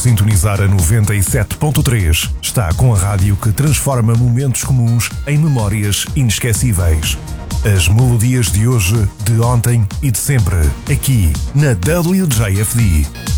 sintonizar a 97.3, está com a rádio que transforma momentos comuns em memórias inesquecíveis. As melodias de hoje, de ontem e de sempre, aqui na WJFD.